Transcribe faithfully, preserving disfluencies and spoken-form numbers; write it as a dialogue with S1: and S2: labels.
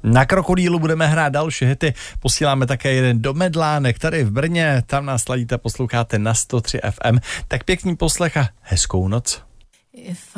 S1: Na Krokodýlu budeme hrát další hity, posíláme také jeden do Medlánek, tady v Brně, tam nás ladíte, posloucháte na sto tři F M, tak pěkný poslech a hezkou noc.